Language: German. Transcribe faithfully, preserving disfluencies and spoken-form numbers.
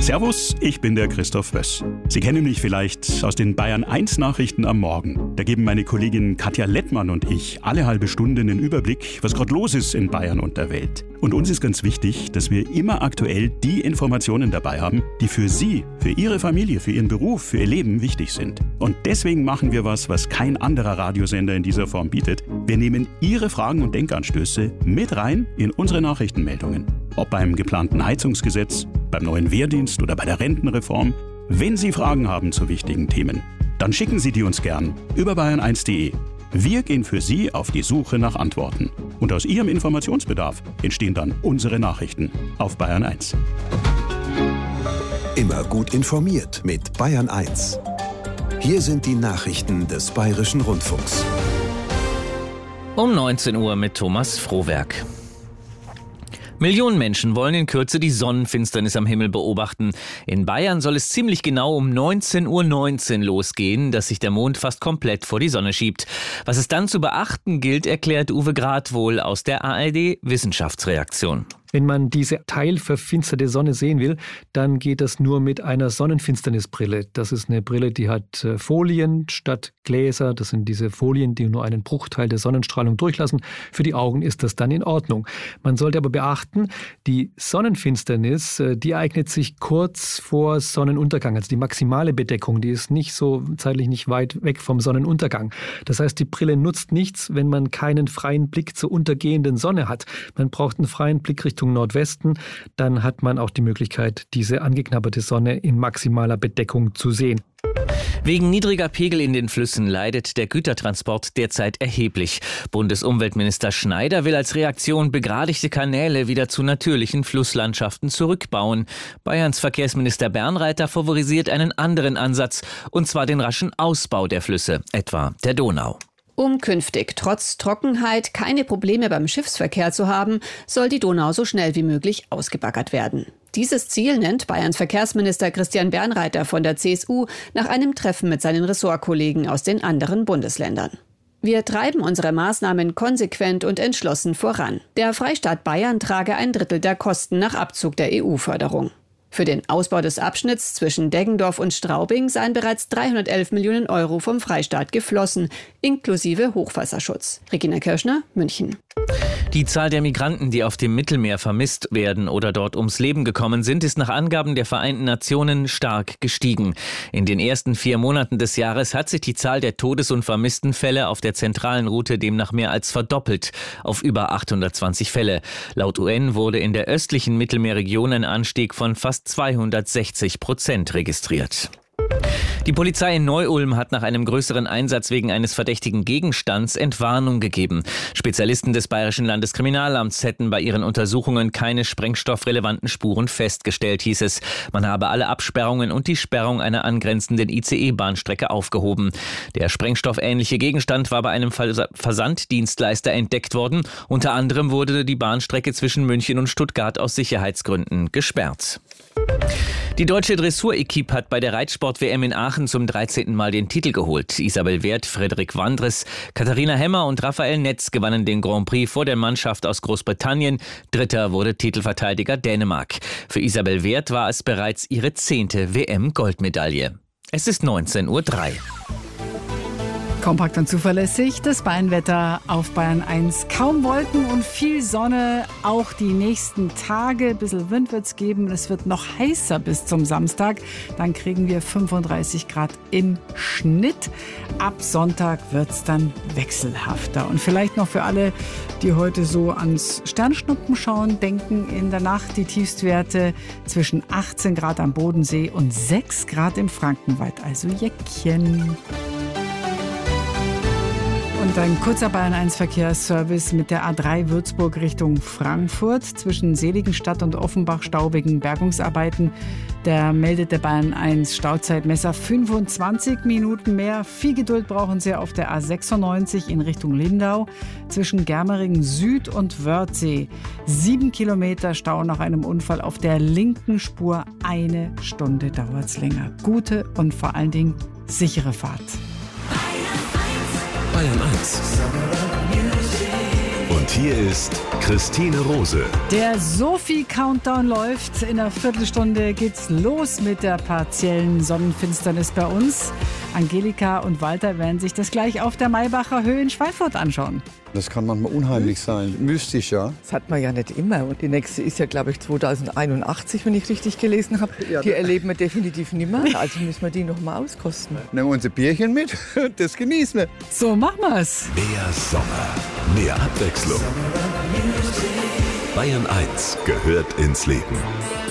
Servus, ich bin der Christoph Wöss. Sie kennen mich vielleicht aus den Bayern eins Nachrichten am Morgen. Da geben meine Kollegin Katja Lettmann und ich alle halbe Stunde einen Überblick, was gerade los ist in Bayern und der Welt. Und uns ist ganz wichtig, dass wir immer aktuell die Informationen dabei haben, die für Sie, für Ihre Familie, für Ihren Beruf, für Ihr Leben wichtig sind. Und deswegen machen wir was, was kein anderer Radiosender in dieser Form bietet. Wir nehmen Ihre Fragen und Denkanstöße mit rein in unsere Nachrichtenmeldungen. Ob beim geplanten Heizungsgesetz, beim neuen Wehrdienst oder bei der Rentenreform. Wenn Sie Fragen haben zu wichtigen Themen, dann schicken Sie die uns gern über bayern eins punkt de. Wir gehen für Sie auf die Suche nach Antworten. Und aus Ihrem Informationsbedarf entstehen dann unsere Nachrichten auf Bayern eins. Immer gut informiert mit Bayern eins. Hier sind die Nachrichten des Bayerischen Rundfunks. Um neunzehn Uhr mit Thomas Frohwerk. Millionen Menschen wollen in Kürze die Sonnenfinsternis am Himmel beobachten. In Bayern soll es ziemlich genau um neunzehn Uhr neunzehn losgehen, dass sich der Mond fast komplett vor die Sonne schiebt. Was es dann zu beachten gilt, erklärt Uwe Gradwohl aus der A R D-Wissenschaftsredaktion. Wenn man diese teilverfinsterte Sonne sehen will, dann geht das nur mit einer Sonnenfinsternisbrille. Das ist eine Brille, die hat Folien statt Gläser. Das sind diese Folien, die nur einen Bruchteil der Sonnenstrahlung durchlassen. Für die Augen ist das dann in Ordnung. Man sollte aber beachten, die Sonnenfinsternis, die eignet sich kurz vor Sonnenuntergang. Also die maximale Bedeckung, die ist nicht so zeitlich nicht weit weg vom Sonnenuntergang. Das heißt, die Brille nutzt nichts, wenn man keinen freien Blick zur untergehenden Sonne hat. Man braucht einen freien Blick Richtung Nordwesten, dann hat man auch die Möglichkeit, diese angeknabberte Sonne in maximaler Bedeckung zu sehen. Wegen niedriger Pegel in den Flüssen leidet der Gütertransport derzeit erheblich. Bundesumweltminister Schneider will als Reaktion begradigte Kanäle wieder zu natürlichen Flusslandschaften zurückbauen. Bayerns Verkehrsminister Bernreiter favorisiert einen anderen Ansatz, und zwar den raschen Ausbau der Flüsse, etwa der Donau. Um künftig trotz Trockenheit keine Probleme beim Schiffsverkehr zu haben, soll die Donau so schnell wie möglich ausgebaggert werden. Dieses Ziel nennt Bayerns Verkehrsminister Christian Bernreiter von der C S U nach einem Treffen mit seinen Ressortkollegen aus den anderen Bundesländern. Wir treiben unsere Maßnahmen konsequent und entschlossen voran. Der Freistaat Bayern trage ein Drittel der Kosten nach Abzug der E U-Förderung. Für den Ausbau des Abschnitts zwischen Deggendorf und Straubing seien bereits dreihundertelf Millionen Euro vom Freistaat geflossen, inklusive Hochwasserschutz. Regina Kirschner, München. Die Zahl der Migranten, die auf dem Mittelmeer vermisst werden oder dort ums Leben gekommen sind, ist nach Angaben der Vereinten Nationen stark gestiegen. In den ersten vier Monaten des Jahres hat sich die Zahl der Todes- und vermissten Fälle auf der zentralen Route demnach mehr als verdoppelt auf über achthundertzwanzig Fälle. Laut U N wurde in der östlichen Mittelmeerregion ein Anstieg von fast zweihundertsechzig Prozent registriert. Die Polizei in Neu-Ulm hat nach einem größeren Einsatz wegen eines verdächtigen Gegenstands Entwarnung gegeben. Spezialisten des Bayerischen Landeskriminalamts hätten bei ihren Untersuchungen keine sprengstoffrelevanten Spuren festgestellt, hieß es. Man habe alle Absperrungen und die Sperrung einer angrenzenden I C E-Bahnstrecke aufgehoben. Der sprengstoffähnliche Gegenstand war bei einem Vers- Versanddienstleister entdeckt worden. Unter anderem wurde die Bahnstrecke zwischen München und Stuttgart aus Sicherheitsgründen gesperrt. Die deutsche Dressur-Equipe hat bei der Reitsport-W M in Aachen zum dreizehnten Mal den Titel geholt. Isabel Werth, Frederik Wandres, Katharina Hemmer und Raphael Netz gewannen den Grand Prix vor der Mannschaft aus Großbritannien. Dritter wurde Titelverteidiger Dänemark. Für Isabel Werth war es bereits ihre zehnte W M-Goldmedaille. Es ist neunzehn Uhr drei. Kompakt und zuverlässig, das Bayernwetter auf Bayern eins. Kaum Wolken und viel Sonne, auch die nächsten Tage. Ein bisschen Wind wird es geben. Es wird noch heißer bis zum Samstag. Dann kriegen wir fünfunddreißig Grad im Schnitt. Ab Sonntag wird es dann wechselhafter. Und vielleicht noch für alle, die heute so ans Sternschnuppen schauen, denken: in der Nacht die Tiefstwerte zwischen achtzehn Grad am Bodensee und sechs Grad im Frankenwald. Also Jäckchen. Und ein kurzer Bayern eins Verkehrsservice mit der A drei Würzburg Richtung Frankfurt zwischen Seligenstadt und Offenbach staubigen Bergungsarbeiten. Da meldet der Bayern eins Stauzeitmesser fünfundzwanzig Minuten mehr. Viel Geduld brauchen Sie auf der A sechsundneunzig in Richtung Lindau zwischen Germeringen Süd und Wörthsee. Sieben Kilometer Stau nach einem Unfall auf der linken Spur. Eine Stunde dauert es länger. Gute und vor allen Dingen sichere Fahrt. Bayern eins. Und Und hier ist Christine Rose. Der Sophie-Countdown läuft. In einer Viertelstunde geht's los mit der partiellen Sonnenfinsternis bei uns. Angelika und Walter werden sich das gleich auf der Maybacher Höhe in Schweinfurt anschauen. Das kann manchmal unheimlich sein, mystisch, ja. Das hat man ja nicht immer. Und die nächste ist ja, glaube ich, zweitausendeinundachtzig, wenn ich richtig gelesen habe. Die erleben wir definitiv nicht mehr. Also müssen wir die noch mal auskosten. Nehmen wir unser Bierchen mit, das genießen wir. So machen wir's. Mehr Sommer, mehr Abwechslung. Bayern eins gehört ins Leben.